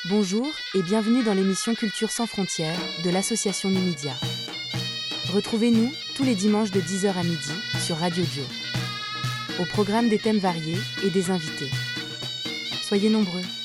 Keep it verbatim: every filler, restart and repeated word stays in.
Bonjour et bienvenue dans l'émission Culture sans frontières de l'association Numidia. Retrouvez-nous tous les dimanches de dix heures à midi sur Radio Dio. Au programme des thèmes variés et des invités. Soyez nombreux.